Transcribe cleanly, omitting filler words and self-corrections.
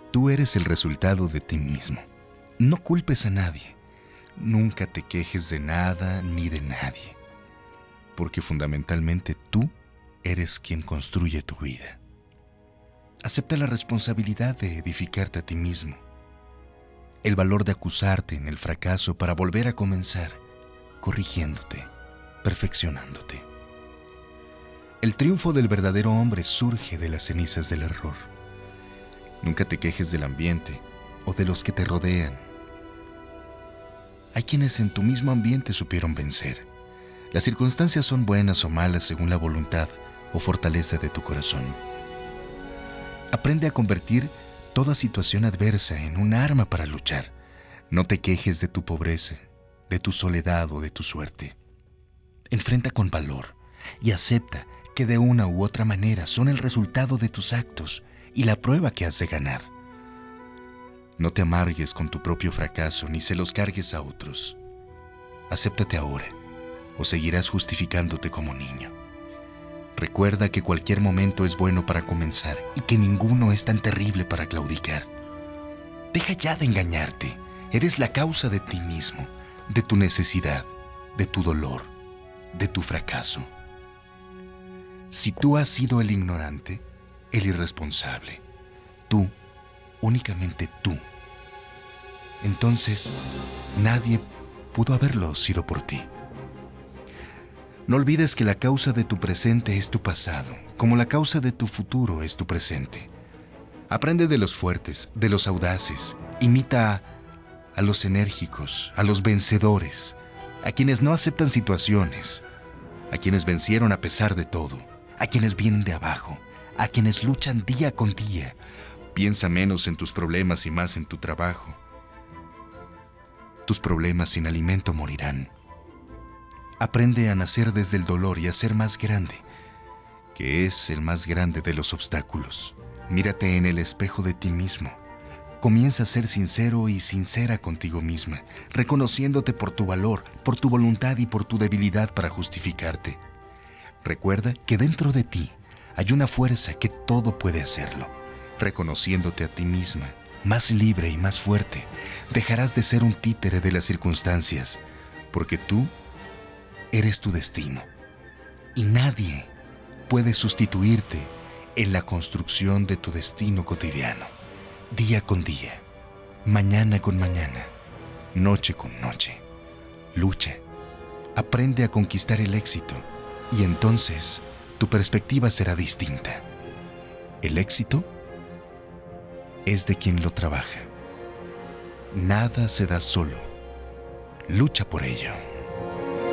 Tú eres el resultado de ti mismo. No culpes a nadie. Nunca te quejes de nada ni de nadie. Porque fundamentalmente tú eres quien construye tu vida. Acepta la responsabilidad de edificarte a ti mismo. El valor de acusarte en el fracaso para volver a comenzar, corrigiéndote, perfeccionándote. El triunfo del verdadero hombre surge de las cenizas del error. Nunca te quejes del ambiente o de los que te rodean. Hay quienes en tu mismo ambiente supieron vencer. Las circunstancias son buenas o malas según la voluntad o fortaleza de tu corazón. Aprende a convertir toda situación adversa en un arma para luchar. No te quejes de tu pobreza, de tu soledad o de tu suerte. Enfrenta con valor y acepta que de una u otra manera son el resultado de tus actos y la prueba que has de ganar. No te amargues con tu propio fracaso ni se los cargues a otros. Acéptate ahora o seguirás justificándote como niño. Recuerda que cualquier momento es bueno para comenzar y que ninguno es tan terrible para claudicar. Deja ya de engañarte. Eres la causa de ti mismo, de tu necesidad, de tu dolor, de tu fracaso. Si tú has sido el ignorante, el irresponsable, tú, únicamente tú, entonces nadie pudo haberlo sido por ti. No olvides que la causa de tu presente es tu pasado, como la causa de tu futuro es tu presente. Aprende de los fuertes, de los audaces. Imita a los enérgicos, a los vencedores, a quienes no aceptan situaciones, a quienes vencieron a pesar de todo, a quienes vienen de abajo, a quienes luchan día con día. Piensa menos en tus problemas y más en tu trabajo. Tus problemas sin alimento morirán. Aprende a nacer desde el dolor y a ser más grande, que es el más grande de los obstáculos. Mírate en el espejo de ti mismo. Comienza a ser sincero y sincera contigo misma, reconociéndote por tu valor, por tu voluntad y por tu debilidad para justificarte. Recuerda que dentro de ti hay una fuerza que todo puede hacerlo. Reconociéndote a ti misma, más libre y más fuerte, dejarás de ser un títere de las circunstancias, porque tú eres tu destino y nadie puede sustituirte en la construcción de tu destino cotidiano, día con día, mañana con mañana, noche con noche. Lucha, aprende a conquistar el éxito y entonces tu perspectiva será distinta. El éxito es de quien lo trabaja. Nada se da solo. Lucha por ello.